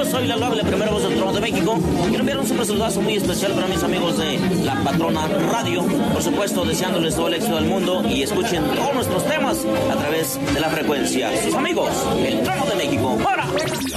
soy la loable primera voz del Trono de México. Quiero enviar un super saludazo muy especial para mis amigos de La Patrona Radio. Por supuesto, deseándoles todo el éxito del mundo y escuchen todos nuestros temas a través de la frecuencia. Sus amigos, el Trono de México. ¡Para!